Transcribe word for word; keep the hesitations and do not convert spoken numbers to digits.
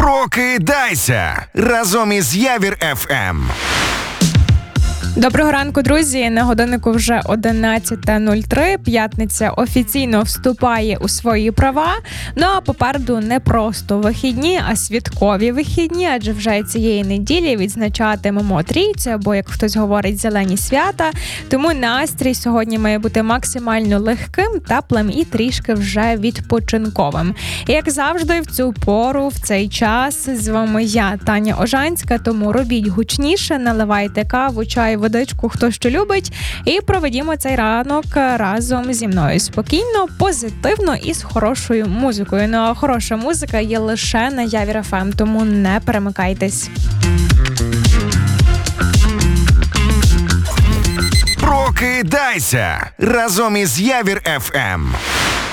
Прокидайся разом із Явір еф ем. Доброго ранку, друзі! На годиннику вже одинадцята нуль три. П'ятниця офіційно вступає у свої права. Ну а попереду не просто вихідні, а святкові вихідні, адже вже цієї неділі відзначатимемо трійцю, або, як хтось говорить, зелені свята. Тому настрій сьогодні має бути максимально легким, теплим і трішки вже відпочинковим. І, як завжди, в цю пору, в цей час з вами я, Таня Ожанська, тому робіть гучніше, наливайте каву, чай, водичку, хто що любить, і проведімо цей ранок разом зі мною спокійно, позитивно і з хорошою музикою. Ну а хороша музика є лише на Явір еф ем, тому не перемикайтесь. Прокидайся разом із Явір еф ем.